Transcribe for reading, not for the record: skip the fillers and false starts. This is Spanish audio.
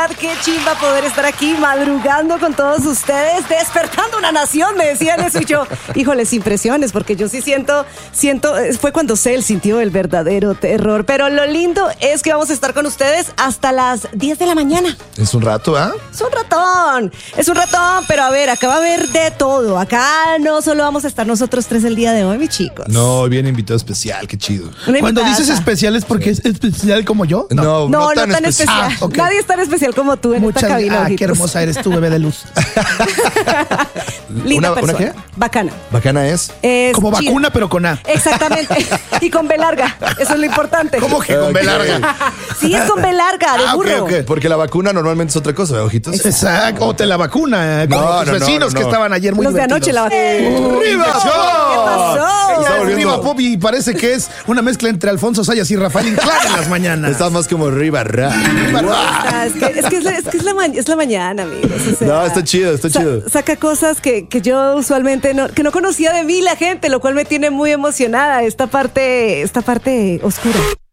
verdad, qué chimba poder estar aquí madrugando con todos ustedes, despertando una nación, me decían eso y yo, híjoles, impresiones, porque yo sí siento, fue cuando Cell sintió el verdadero terror, pero lo lindo es que vamos a estar con ustedes hasta las 10 de la mañana. Es un rato, ¿ah? Es un ratón, pero a ver, acá va a haber de todo, acá no solo vamos a estar nosotros tres el día de hoy, mis chicos. No, viene invitado especial, qué chido. Cuando dices especial es porque es especial como yo. No tan especial. Okay. Nadie es tan especial como tú en esta cabina. Ojitos. Qué hermosa eres tú, bebé de luz. Linda persona. ¿Una qué? Bacana. Bacana es. Como chida. vacuna, pero con A. Exactamente. Y con B larga. Eso es lo importante. ¿Cómo que con B larga? Sí, es con B larga, de burro. Okay. Porque la vacuna normalmente es otra cosa, ¿eh, ojitos? Exacto. O te la vacuna. Como tus vecinos que estaban ayer muy los divertidos. de anoche la vacuna. ¡Arriba! ¿Qué pasó? Está volviendo- Arriba Pop, y parece que es una mezcla entre Alfonso Sayas y Rafael Inclán en las mañanas. Está más como ribarra. Es la mañana, amigos. O sea, No, está chido. Saca cosas que yo usualmente no conocía de mí la gente, lo cual me tiene muy emocionada. Esta parte oscura.